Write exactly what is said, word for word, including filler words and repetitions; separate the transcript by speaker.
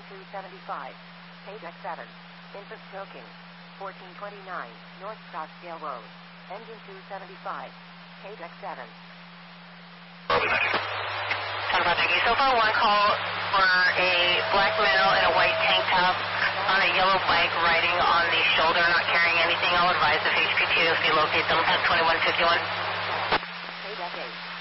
Speaker 1: two seventy-five. Page X seven. Infant smoking. fourteen twenty-nine. North Scottsdale Road. Engine two seventy-five. Page X seven.
Speaker 2: Thank you. So far, one call for a black male in a white tank top on a yellow bike riding on the shoulder, not carrying anything. I'll advise if H P T O C locate them at twenty-one fifty-one.
Speaker 1: Page X eight.